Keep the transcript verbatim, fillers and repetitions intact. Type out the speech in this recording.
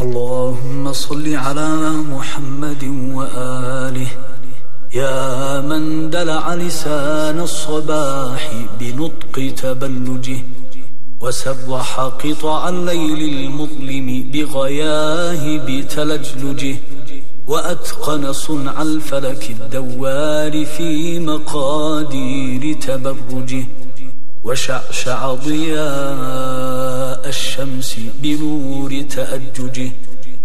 اللهم صل على محمد وآله يا من دلع لسان الصباح بنطق تبلجه وسبح قطع الليل المظلم بغياهب تلجلجه وأتقن صنع الفلك الدوار في مقادير تبرجه وشعشع ضياء الشمس بنور تأججه